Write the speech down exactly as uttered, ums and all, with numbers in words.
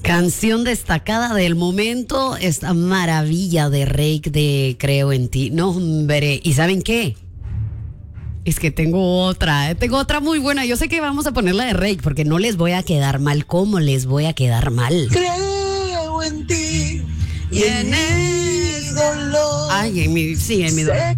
Canción destacada del momento, esta maravilla de Reik de Creo en ti. No, hombre, ¿y saben qué? Es que tengo otra, ¿eh? tengo otra muy buena. Yo sé que vamos a ponerla de Reik porque no les voy a quedar mal. ¿Cómo les voy a quedar mal? Creo en ti y en mi dolor. Ay, en mi, sí, en mi dolor.